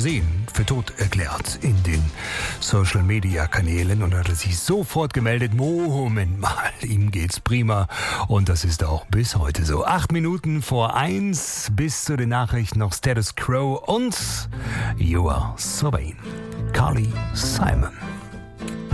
Versehen für tot erklärt in den Social-Media-Kanälen und hat er sich sofort gemeldet, Moment mal, ihm geht's prima und das ist auch bis heute so. 8 Minuten vor 1 bis zu den Nachrichten noch Status Quo und You Are So Vain. Carly Simon.